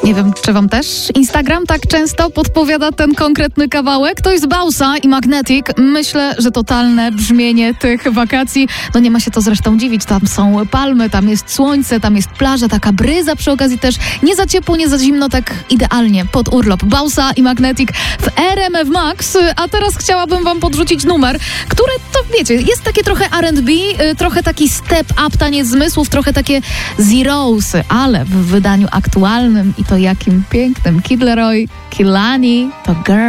Nie wiem, czy wam też Instagram tak często podpowiada ten konkretny kawałek? To jest Bausa i Magnetic. Myślę, że totalne brzmienie tych wakacji. No nie ma się to zresztą dziwić. Tam są palmy, tam jest słońce, tam jest plaża, taka bryza przy okazji też. Nie za ciepło, nie za zimno, tak idealnie pod urlop. Bausa i Magnetic w RMF Max. A teraz chciałabym wam podrzucić numer, który to wiecie, jest takie trochę R&B, trochę taki step up, taniec zmysłów, trochę takie Zerosy, ale w wydaniu aktualnym i to jakim pięknym. Kid Laroi, Kehlani, to Girl.